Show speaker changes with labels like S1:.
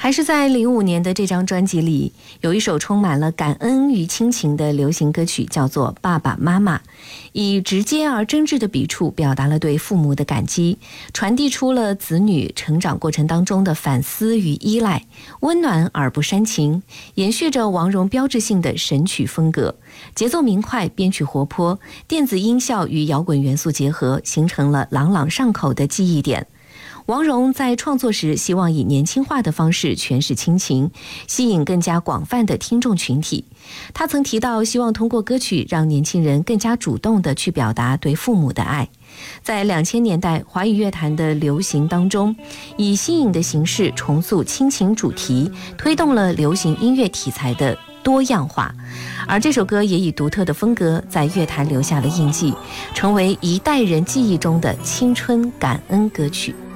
S1: 还是在05年的这张专辑里，有一首充满了感恩与亲情的流行歌曲，叫做《爸爸妈妈》，以直接而真挚的笔触表达了对父母的感激，传递出了子女成长过程当中的反思与依赖，温暖而不煽情，延续着王蓉标志性的神曲风格，节奏明快，编曲活泼，电子音效与摇滚元素结合，形成了朗朗上口的记忆点。王蓉在创作时希望以年轻化的方式诠释亲情，吸引更加广泛的听众群体。她曾提到希望通过歌曲让年轻人更加主动地去表达对父母的爱。在2000年代华语乐坛的流行当中，以新颖的形式重塑亲情主题，推动了流行音乐题材的多样化，而这首歌也以独特的风格在乐坛留下了印记，成为一代人记忆中的青春感恩歌曲。